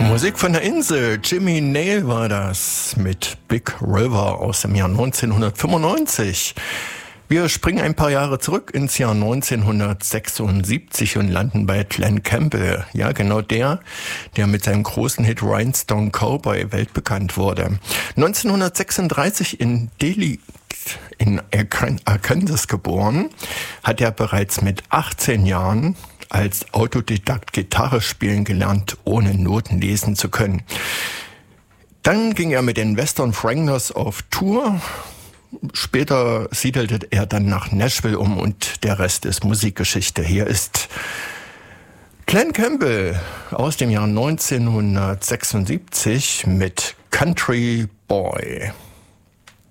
Musik von der Insel. Jimmy Nail war das mit Big River aus dem Jahr 1995. Wir springen ein paar Jahre zurück ins Jahr 1976 und landen bei Glen Campbell. Ja, genau der mit seinem großen Hit Rhinestone Cowboy weltbekannt wurde. 1936 in Delhi in Arkansas geboren, hat er bereits mit 18 Jahren als Autodidakt Gitarre spielen gelernt, ohne Noten lesen zu können. Dann ging er mit den Western Frankners auf Tour. Später siedelte er dann nach Nashville um und der Rest ist Musikgeschichte. Hier ist Glen Campbell aus dem Jahr 1976 mit Country Boy.